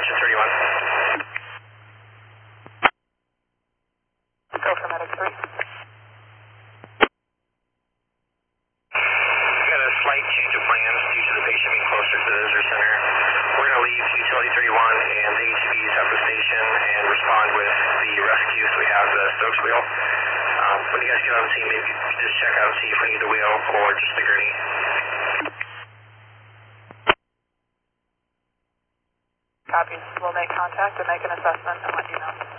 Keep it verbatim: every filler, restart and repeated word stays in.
Ocean thirty-one. Go for medic three. Got a slight change of plans due to the patient being closer to the visitor center. We're going to leave utility thirty-one and the A T Vs at the station and respond with the rescue. So we have the Stokes wheel. Um, when you guys get on the scene, maybe just check out and see if we need the wheel or just the gurney. Copy. We'll make contact and make an assessment and let you know.